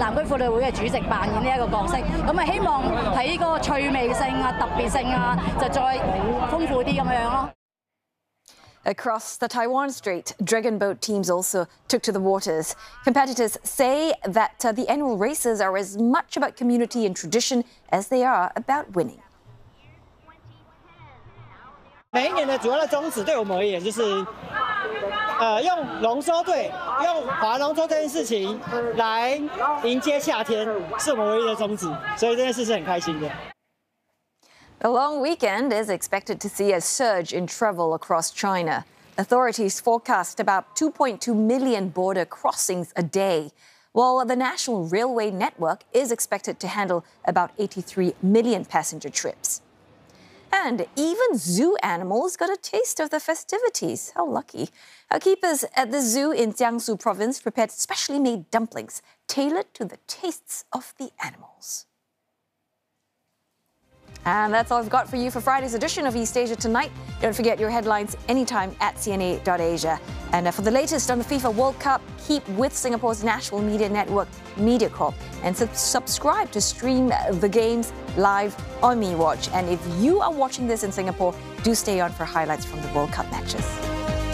南區婦女會嘅主席扮演呢一個角色，咁啊希望喺個趣味性啊、特別性啊，就再豐富啲咁樣咯。 Across the Taiwan Strait, dragon boat teams also took to the waters. Competitors say that the annual races are as much about community and tradition as they are about winning. 每一年的主要的宗旨对我们而言就是，用龙舟队、用划龙舟这件事情来迎接夏天，是我们唯一的宗旨，所以这件事是很开心的。 The long weekend is expected to see a surge in travel across China. Authorities forecast about 2.2 million border crossings a day, while the national railway network is expected to handle about 83 million passenger trips. And even zoo animals got a taste of the festivities. How lucky. Our keepers at the zoo in Jiangsu province prepared specially made dumplings tailored to the tastes of the animals. And that's all I've got for you for Friday's edition of East Asia Tonight. Don't forget your headlines anytime at CNA.Asia. And for the latest on the FIFA World Cup, keep with Singapore's national media network, MediaCorp, and subscribe to stream the games live on MeWatch. And if you are watching this in Singapore, do stay on for highlights from the World Cup matches.